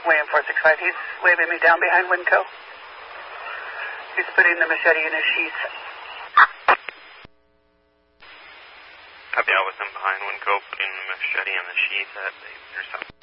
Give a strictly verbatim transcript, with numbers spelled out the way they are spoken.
William four six five, he's waving me down behind Winco. He's putting the machete in his sheath. Copy, I was in behind Winco, putting the machete in the sheath at eight or something.